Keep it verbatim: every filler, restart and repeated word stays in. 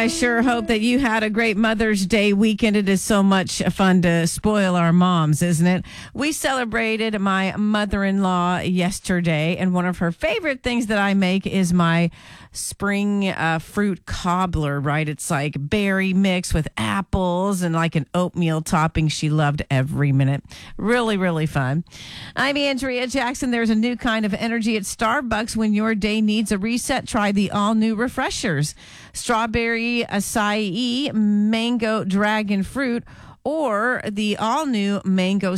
I sure hope that you had a great Mother's Day weekend. It is so much fun to spoil our moms, isn't it? We celebrated my mother-in-law yesterday, and one of her favorite things that I make is my spring uh, fruit cobbler, right? It's like berry mix with apples and like an oatmeal topping. She loved every minute. Really, really fun. I'm Andrea Jackson. There's a new kind of energy at Starbucks when your day needs a reset. Try the all-new Refreshers. Strawberry acai, mango dragon fruit, or the all-new mango